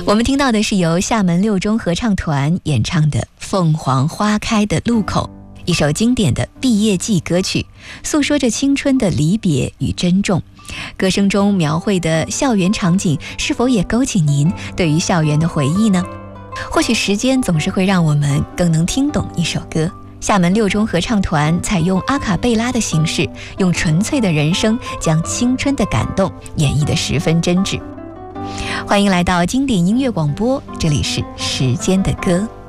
我们听到的是由厦门六中合唱团演唱的《凤凰花开的路口》，一首经典的毕业季歌曲，诉说着青春的离别与珍重。歌声中描绘的校园场景，是否也勾起您对于校园的回忆呢？或许时间总是会让我们更能听懂一首歌。厦门六中合唱团采用阿卡贝拉的形式，用纯粹的人声将青春的感动演绎得十分真挚。欢迎来到经典音乐广播，这里是时间的歌。